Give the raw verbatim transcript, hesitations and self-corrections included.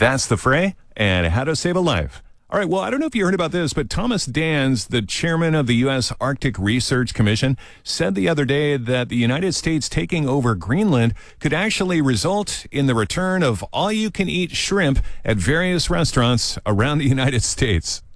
That's the fray and how to save a life. All right, well, I don't know if you heard about this, but Thomas Dans, the chairman of the U S Arctic Research Commission, said the other day that the United States taking over Greenland could actually result in the return of all-you-can-eat shrimp at various restaurants around the United States.